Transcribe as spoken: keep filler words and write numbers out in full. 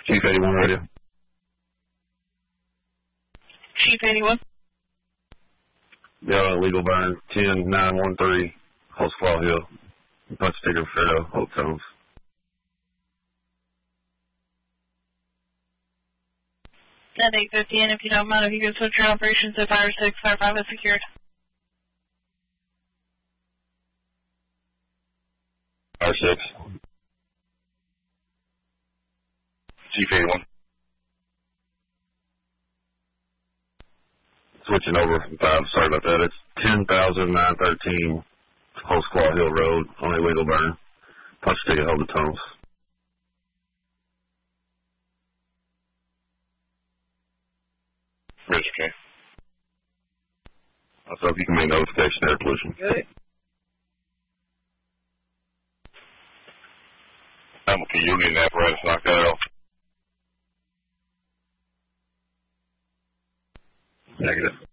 Chief eighty-one radio. Chief eighty-one. Yeah, legal burn, ten nine one three, Holsclaw Hill, punch ticket Fredo, Hope Tones. ten eight fifty, and if you don't mind, if you could switch your operations to five six five five is secured. R six. Chief eighty-one. Switching over from five, sorry about that. It's ten thousand nine thirteen Holsclaw Hill Road on illegal burn. Punch ticket, hold the tunnels. Rich, okay. Also, if you can make notification air pollution. Good. I'm okay, you'll need an apparatus to knock that off. Negative.